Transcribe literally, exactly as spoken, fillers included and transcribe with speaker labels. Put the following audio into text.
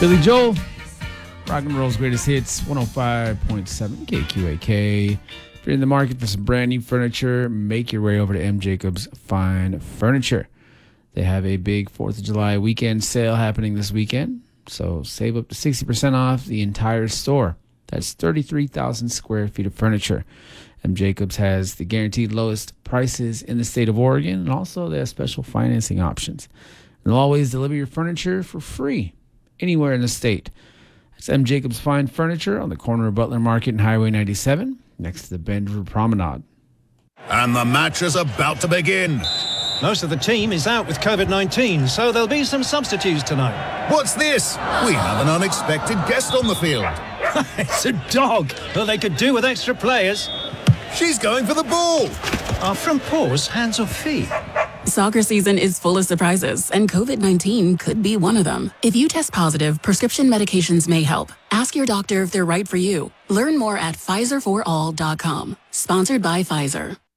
Speaker 1: Billy Joel, rock and roll's greatest hits, one oh five point seven K Q A K. If you're in the market for some brand new furniture, make your way over to M. Jacobs Fine Furniture. They have a big fourth of July weekend sale happening this weekend, so save up to sixty percent off the entire store. That's thirty-three thousand square feet of furniture. M. Jacobs has the guaranteed lowest prices in the state of Oregon, and also they have special financing options. They'll always deliver your furniture for free anywhere in the state. It's M. Jacobs Fine Furniture on the corner of Butler Market and Highway ninety-seven, next to the Bend River Promenade.
Speaker 2: And the match is about to begin.
Speaker 3: Most of the team is out with covid nineteen, so there'll be some substitutes tonight.
Speaker 2: What's this? We have an unexpected guest on the field.
Speaker 3: It's a dog. Well, they could do with extra players.
Speaker 2: She's going for the ball.
Speaker 3: Are from paws, hands or feet?
Speaker 4: Soccer season is full of surprises, and covid nineteen could be one of them. If you test positive, prescription medications may help. Ask your doctor if they're right for you. Learn more at Pfizer for all dot com. Sponsored by Pfizer.